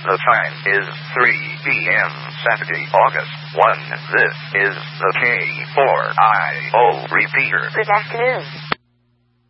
The time is 3 p.m. Saturday, August 1. This is the K4IO repeater. Good afternoon.